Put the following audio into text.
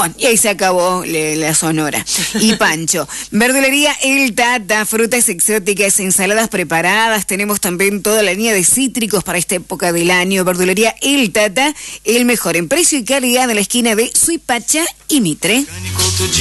Bueno, y ahí se acabó la sonora. Y Pancho. Verdulería El Tata, frutas exóticas, ensaladas preparadas. Tenemos también toda la línea de cítricos para esta época del año. Verdulería El Tata, el mejor en precio y calidad de la esquina de Suipacha y Mitre.